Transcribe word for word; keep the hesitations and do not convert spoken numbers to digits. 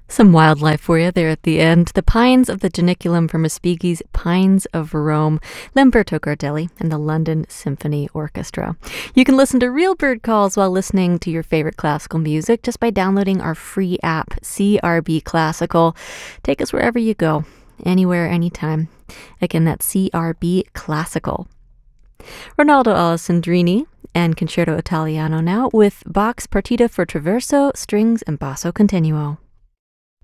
Some wildlife for you there at the end. The Pines of the Janiculum from Respighi's Pines of Rome, Lamberto Gardelli, and the London Symphony Orchestra. You can listen to real bird calls while listening to your favorite classical music just by downloading our free app, C R B Classical. Take us wherever you go, anywhere, anytime. Again, that's C R B Classical. Ronaldo Alessandrini and Concerto Italiano now with Bach's Partita for Traverso, Strings, and Basso Continuo.